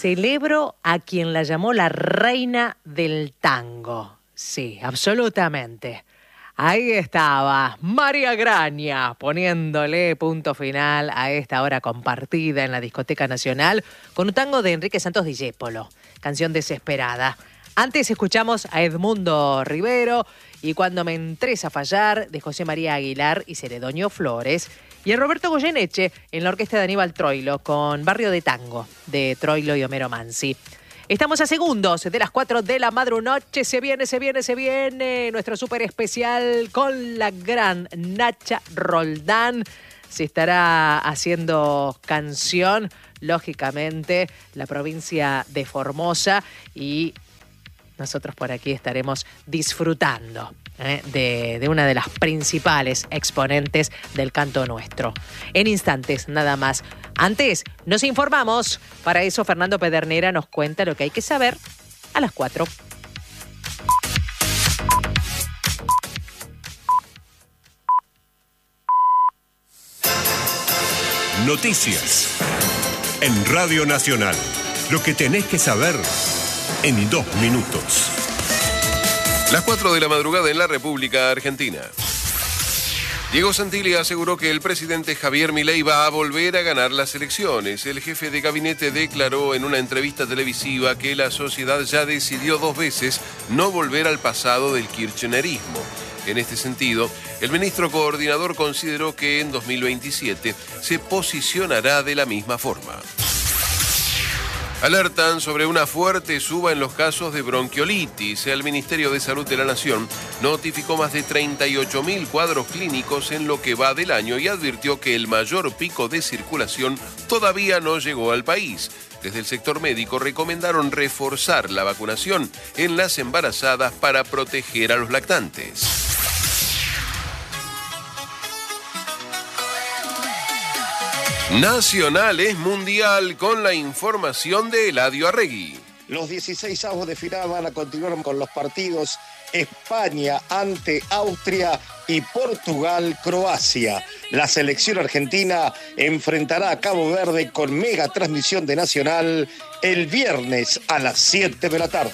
celebro a quien la llamó la reina del tango. Sí, absolutamente. Ahí estaba María Graña poniéndole punto final a esta hora compartida en la Discoteca Nacional con un tango de Enrique Santos Discépolo, Canción Desesperada. Antes escuchamos a Edmundo Rivero y Cuando me entres a fallar de José María Aguilar y Celedonio Flores. Y a Roberto Goyeneche en la orquesta de Aníbal Troilo con Barrio de Tango de Troilo y Homero Mansi. Estamos a segundos de las 4 de la madrunoche. Se viene nuestro súper especial con la gran Nacha Roldán. Se estará haciendo canción, lógicamente, la provincia de Formosa, y nosotros por aquí estaremos disfrutando de una de las principales exponentes del canto nuestro. En instantes, nada más. Antes, nos informamos. Para eso, Fernando Pedernera nos cuenta lo que hay que saber a las 4. Noticias en Radio Nacional. Lo que tenés que saber en 2 minutos. Las 4 de la madrugada en la República Argentina. Diego Santilli aseguró que el presidente Javier Milei va a volver a ganar las elecciones. El jefe de gabinete declaró en una entrevista televisiva que la sociedad ya decidió 2 veces no volver al pasado del kirchnerismo. En este sentido, el ministro coordinador consideró que en 2027 se posicionará de la misma forma. Alertan sobre una fuerte suba en los casos de bronquiolitis. El Ministerio de Salud de la Nación notificó más de 38.000 cuadros clínicos en lo que va del año y advirtió que el mayor pico de circulación todavía no llegó al país. Desde el sector médico recomendaron reforzar la vacunación en las embarazadas para proteger a los lactantes. Nacional es mundial con la información de Eladio Arregui. Los 16avos de final van a continuar con los partidos España ante Austria y Portugal-Croacia. La selección argentina enfrentará a Cabo Verde con mega transmisión de Nacional el viernes a las 7 de la tarde.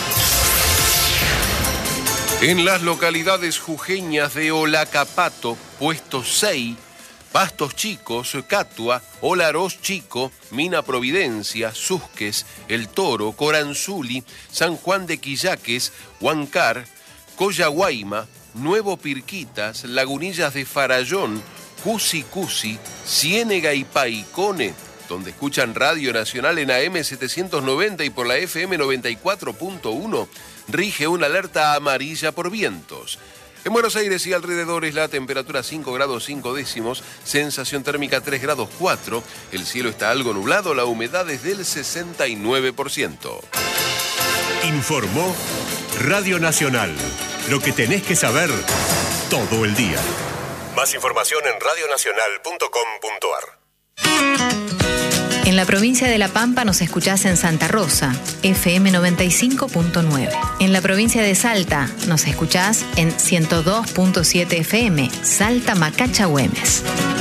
En las localidades jujeñas de Olacapato, Puesto 6, Pastos Chicos, Catua, Olarós Chico, Mina Providencia, Susques, El Toro, Coranzuli, San Juan de Quillaques, Huancar, Coyahuayma, Nuevo Pirquitas, Lagunillas de Farallón, Cusi, Ciénega y Paicone, donde escuchan Radio Nacional en AM 790 y por la FM 94.1, rige una alerta amarilla por vientos. En Buenos Aires y alrededores la temperatura 5 grados 5 décimos, sensación térmica 3 grados 4, el cielo está algo nublado, la humedad es del 69%. Informó Radio Nacional. Lo que tenés que saber todo el día. Más información en radionacional.com.ar. En la provincia de La Pampa nos escuchás en Santa Rosa, FM 95.9. En la provincia de Salta nos escuchás en 102.7 FM, Salta Macacha Güemes.